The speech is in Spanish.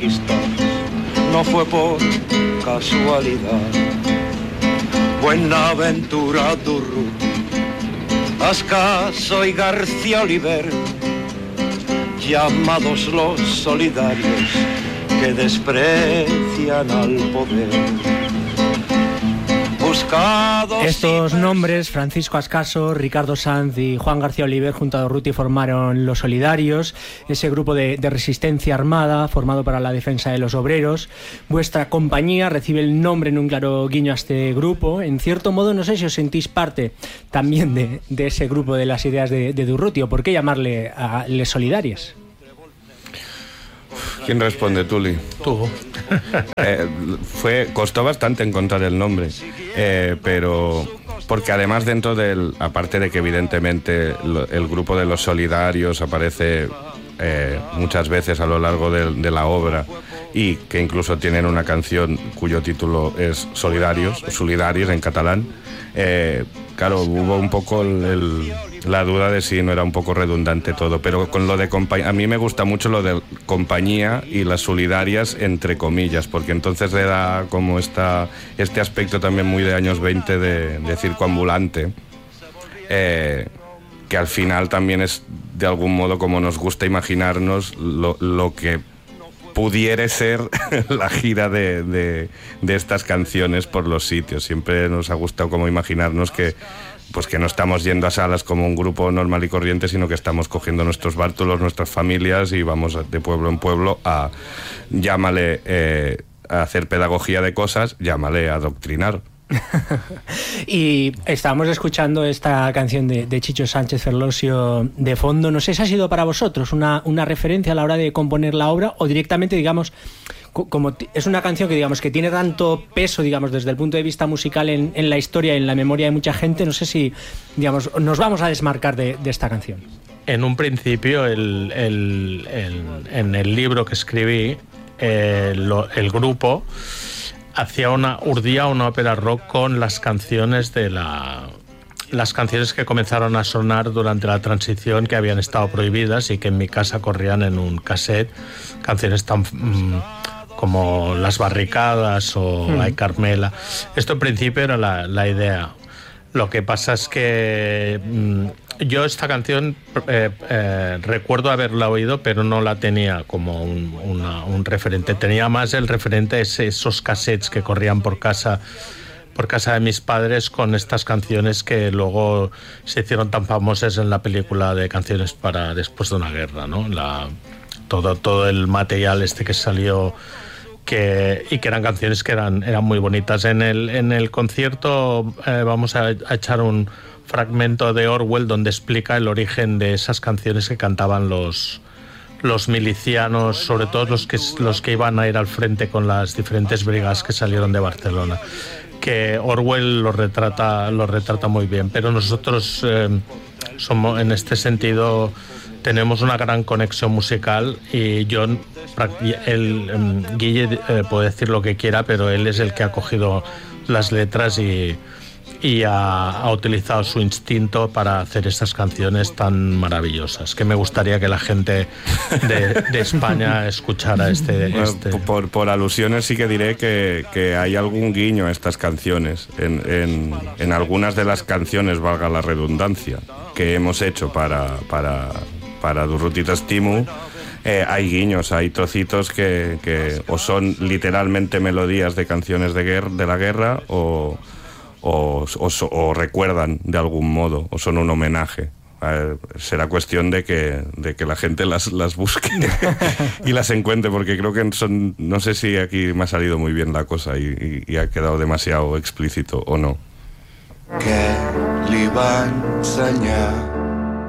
conquistar, no fue por casualidad. Buenaventura Durruti, Ascaso y García Oliver, llamados los solidarios que desprecian al poder. Estos nombres, Francisco Ascaso, Ricardo Sanz y Juan García Oliver, junto a Durruti formaron Los Solidarios, ese grupo de resistencia armada formado para la defensa de los obreros. Vuestra compañía recibe el nombre en un claro guiño a este grupo. En cierto modo, no sé si os sentís parte también de ese grupo de las ideas de Durruti, o por qué llamarle a Les Solidarios. ¿Quién responde, Tuli? Tú. Costó bastante encontrar el nombre, pero porque además dentro aparte de que evidentemente el grupo de los solidarios aparece muchas veces a lo largo de la obra, y que incluso tienen una canción cuyo título es Solidarios en catalán, claro, hubo un poco la duda de si no era un poco redundante todo, pero con lo de compañía, a mí me gusta mucho lo de compañía y las solidarias entre comillas, porque entonces le da como este aspecto también muy de años 20 de circo ambulante, que al final también es de algún modo como nos gusta imaginarnos lo que pudiera ser la gira de estas canciones por los sitios. Siempre nos ha gustado como imaginarnos que no estamos yendo a salas como un grupo normal y corriente, sino que estamos cogiendo nuestros bártulos, nuestras familias, y vamos de pueblo en pueblo a, llámale, a hacer pedagogía de cosas, llámale a adoctrinar. Y estábamos escuchando esta canción de Chicho Sánchez Ferlosio de fondo. No sé si ha sido para vosotros una referencia a la hora de componer la obra, o directamente, digamos, como es una canción que, digamos, que tiene tanto peso, digamos, desde el punto de vista musical en la historia y en la memoria de mucha gente. No sé si, digamos, nos vamos a desmarcar de esta canción. En un principio, en el libro que escribí, el grupo urdía una ópera rock con las canciones las canciones que comenzaron a sonar durante la transición, que habían estado prohibidas y que en mi casa corrían en un cassette, canciones tan como Las Barricadas o Ay Carmela. Esto en principio era la idea. Lo que pasa es que yo esta canción recuerdo haberla oído, pero no la tenía como un referente. Tenía más el referente esos cassettes que corrían por casa de mis padres, con estas canciones que luego se hicieron tan famosas en la película de Canciones para después de una guerra, ¿no? Todo el material que salió, y que eran canciones que eran muy bonitas. En el concierto vamos a echar un fragmento de Orwell donde explica el origen de esas canciones que cantaban los milicianos, sobre todo los que iban a ir al frente con las diferentes brigadas que salieron de Barcelona, que Orwell lo retrata muy bien. Pero nosotros somos, en este sentido, tenemos una gran conexión musical, y Guille puede decir lo que quiera, pero él es el que ha cogido las letras y ha utilizado su instinto para hacer estas canciones tan maravillosas, que me gustaría que la gente de España escuchara Por alusiones sí que diré que hay algún guiño a estas canciones en algunas de las canciones, valga la redundancia, que hemos hecho para Durruti T'estimo. Hay guiños, hay trocitos que o son literalmente melodías de canciones de la guerra, o recuerdan de algún modo, o son un homenaje. Será cuestión de que la gente las busque y las encuentre, porque creo que no sé si aquí me ha salido muy bien la cosa y ha quedado demasiado explícito o no. Què li va ensenyar